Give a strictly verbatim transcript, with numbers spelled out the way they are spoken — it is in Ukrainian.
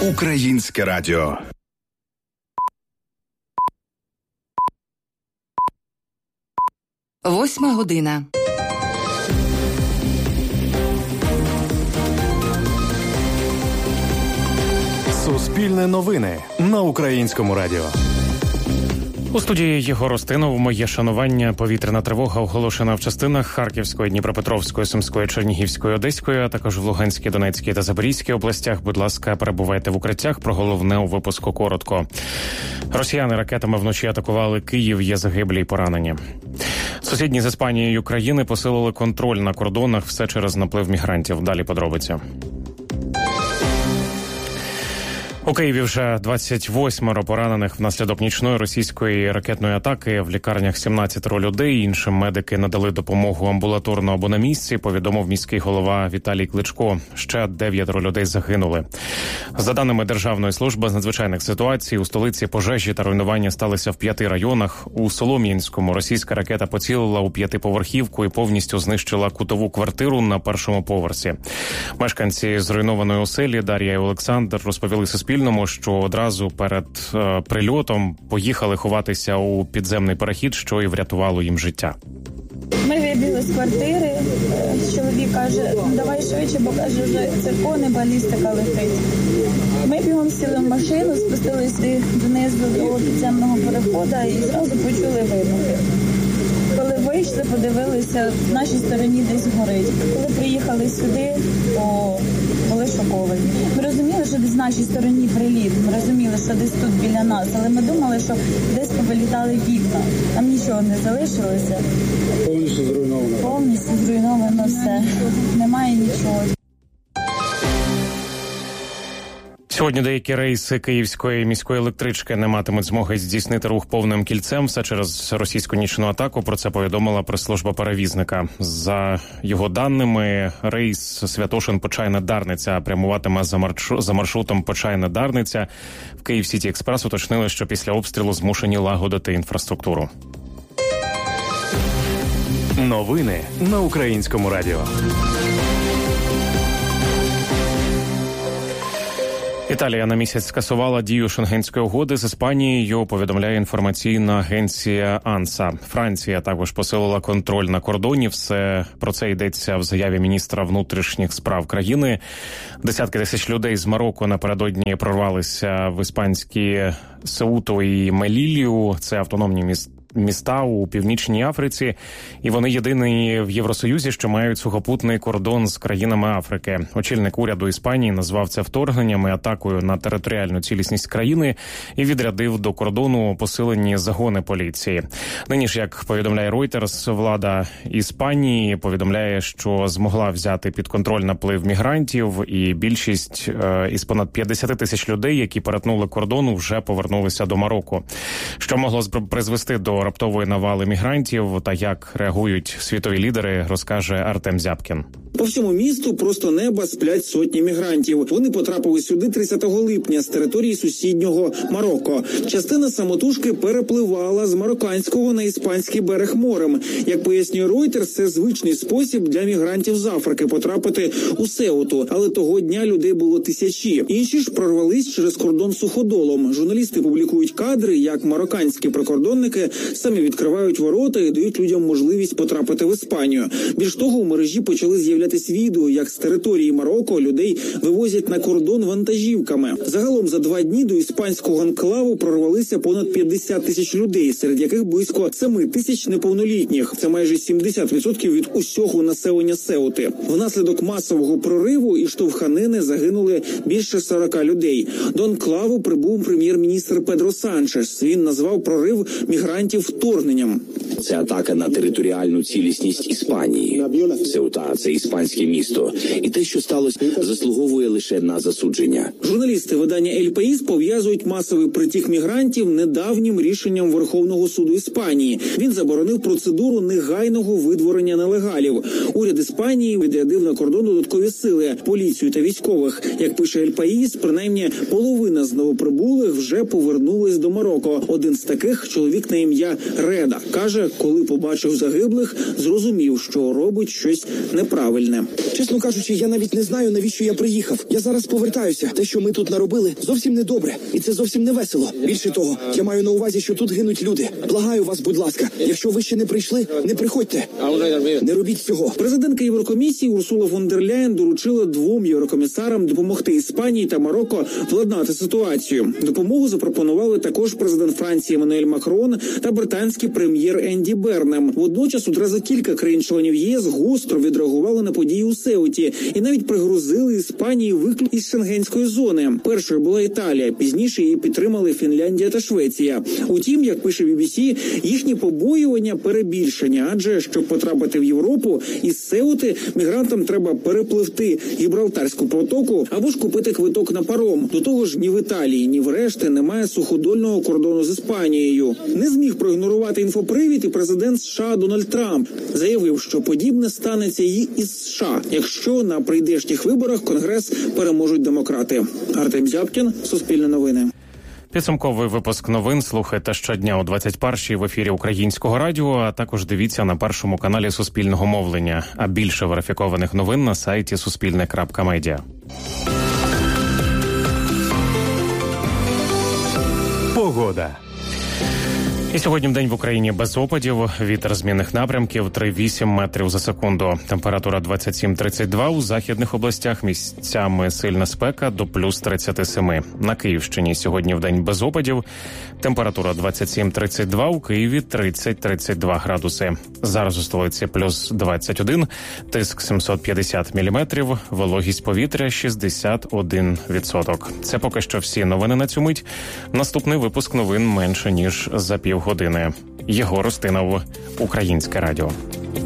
Українське радіо. Восьма година. Суспільне новини на Українському радіо. У студії Єгор Остинов. Моє шанування. Повітряна тривога оголошена в частинах Харківської, Дніпропетровської, Сумської, Чернігівської, Одеської, а також в Луганській, Донецькій та Запорізькій областях. Будь ласка, перебувайте в укриттях. Про головне у випуску коротко. Росіяни ракетами вночі атакували Київ, є загиблі й поранені. Сусідні з Іспанією країни посилили контроль на кордонах, все через наплив мігрантів. Далі подробиці. У Києві вже двадцять восьмеро поранених внаслідок нічної російської ракетної атаки. В лікарнях сімнадцятеро людей. Іншим медики надали допомогу амбулаторно або на місці, повідомив міський голова Віталій Кличко. Ще дев'ятеро людей загинули. За даними Державної служби з надзвичайних ситуацій, у столиці пожежі та руйнування сталися в п'яти районах. У Солом'янському російська ракета поцілила у п'ятиповерхівку і повністю знищила кутову квартиру на першому поверсі. Мешканці зруйнованої оселі Дар'я і Олександр розповіли Суспільному, що одразу перед е, прильотом поїхали ховатися у підземний перехід, що і врятувало їм життя. Ми вибігли з квартири, чоловік каже, давай швидше, бо каже, вже циркони, балістика летить. Ми бігом сіли в машину, спустилися донизу до підземного переходу і зразу почули вибухи. Коли вийшли, подивилися, в нашій стороні десь горить. Коли приїхали сюди, то були шоковані. Ми розуміли, що десь в нашій стороні приліт, ми розуміли, що десь тут біля нас, але ми думали, що десь повилітали вікна. Там нічого не залишилося. Повністю зруйновано. Повністю зруйновано все. Немає нічого. Сьогодні деякі рейси Київської міської електрички не матимуть змоги здійснити рух повним кільцем. Все через російську нічну атаку. Про це повідомила прес-служба перевізника. За його даними, рейс Святошин-Почайна-Дарниця прямуватиме за, маршру... за маршрутом Почайна-Дарниця. В Київ Сіті Експрес уточнили, що після обстрілу змушені лагодити інфраструктуру. Новини на Українському радіо. Італія на місяць скасувала дію Шенгенської угоди з Іспанією, повідомляє інформаційна агенція Анса. Франція також посилила контроль на кордоні. Все про це йдеться в заяві міністра внутрішніх справ країни. Десятки тисяч людей з Марокко напередодні прорвалися в іспанські Сеуту і Мелілію. Це автономні міста. міста у Північній Африці, і вони єдині в Євросоюзі, що мають сухопутний кордон з країнами Африки. Очільник уряду Іспанії назвав це вторгненням і атакою на територіальну цілісність країни і відрядив до кордону посилені загони поліції. Нині ж, як повідомляє Reuters, влада Іспанії повідомляє, що змогла взяти під контроль наплив мігрантів, і більшість е, із понад п'ятдесят тисяч людей, які перетнули кордон, вже повернулися до Марокко. Що могло призвести до раптової навали мігрантів та як реагують світові лідери, розкаже Артем Зябкін. По всьому місту просто неба сплять сотні мігрантів. Вони потрапили сюди тридцятого липня з території сусіднього Марокко. Частина самотужки перепливала з марокканського на іспанський берег морем. Як пояснює Reuters, це звичний спосіб для мігрантів з Африки потрапити у Сеуту. Але того дня людей було тисячі. Інші ж прорвались через кордон суходолом. Журналісти публікують кадри, як марокканські прикордонники самі відкривають ворота і дають людям можливість потрапити в Іспанію. Більш того, у мережі почали з'являтися відео, як з території Марокко людей вивозять на кордон вантажівками. Загалом за два дні до іспанського анклаву прорвалися понад п'ятдесят тисяч людей, серед яких близько семи тисяч неповнолітніх. Це майже сімдесят відсотків від усього населення Сеути. Внаслідок масового прориву і штовханини загинули більше сорока людей. До анклаву прибув прем'єр-міністр Педро Санчес. Він назвав прорив мігрантів вторгненням. Це атака на територіальну цілісність Іспанії. Сеута – це іспанське місто. І те, що сталося, заслуговує лише на засудження. Журналісти видання «Ель Паїс» пов'язують масовий притік мігрантів недавнім рішенням Верховного суду Іспанії. Він заборонив процедуру негайного видворення нелегалів. Уряд Іспанії відрядив на кордон додаткові сили, поліцію та військових. Як пише «Ель Паїс», принаймні половина з новоприбулих вже повернулись до Марокко. Один з таких – чоловік на ім'я Реда. Каже, Коли побачив загиблих, зрозумів, що робить щось неправильне. Чесно кажучи, я навіть не знаю, навіщо я приїхав. Я зараз повертаюся. Те, що ми тут наробили, зовсім не добре. І це зовсім не весело. Більше того, я маю на увазі, що тут гинуть люди. Благаю вас, будь ласка, якщо ви ще не прийшли, не приходьте. Не робіть цього. Президентка Єврокомісії Урсула фон дер Ляєн доручила двом єврокомісарам допомогти Іспанії та Марокко владнати ситуацію. Допомогу запропонували також президент Франції Еммануель Макрон та британський прем'єр Енді Бернем. Водночас одразу кілька країн-членів ЄС гостро відреагували на події у Сеуті і навіть пригрозили Іспанії виключення із шенгенської зони. Першою була Італія, пізніше її підтримали Фінляндія та Швеція. Утім, як пише бі бі сі, їхні побоювання перебільшення, адже щоб потрапити в Європу із Сеути, мігрантам треба перепливти Гібралтарську протоку або ж купити квиток на паром. До того ж, ні в Італії, ні в решти немає суходольного кордону з Іспанією. Не зміг проігнорувати інфопривід і президент США Дональд Трамп. Заявив, що подібне станеться і із США, якщо на прийдешніх виборах Конгрес переможуть демократи. Артем Зябкін, Суспільне новини. Підсумковий випуск новин слухайте щодня о двадцять першій в ефірі Українського радіо, а також дивіться на першому каналі Суспільного мовлення. А більше верифікованих новин на сайті суспільне крапка медіа. Погода. І сьогодні вдень в Україні без опадів, вітер змінних напрямків три цілих вісім метрів за секунду. Температура двадцять сім тридцять два, у західних областях місцями сильна спека до плюс тридцять сім. На Київщині сьогодні вдень без опадів, температура двадцять сім тридцять два, у Києві тридцять тридцять два градуси. Зараз у столиці плюс двадцять один, тиск сімсот п'ятдесят міліметрів, вологість повітря шістдесят один відсоток. Це поки що всі новини на цю мить. Наступний випуск новин менше ніж за півгодини. Єгор Устинов, Українське радіо.